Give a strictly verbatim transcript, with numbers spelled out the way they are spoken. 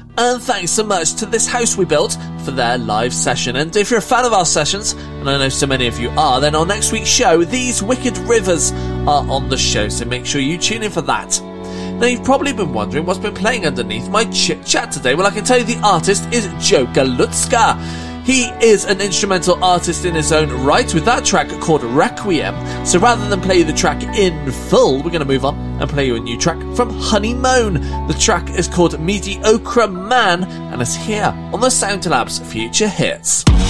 And thanks so much to This House We Built for their live session. And if you're a fan of our sessions, and I know so many of you are, then on next week's show, These Wicked Rivers are on the show, so make sure you tune in for that. Now, you've probably been wondering what's been playing underneath my chit-chat today. Well, I can tell you the artist is Joe Galutska. He is an instrumental artist in his own right with that track called Requiem. So rather than play the track in full, we're going to move on and play you a new track from Honeymoon. The track is called Mediocre Man and is here on the Sound Labs Future Hits.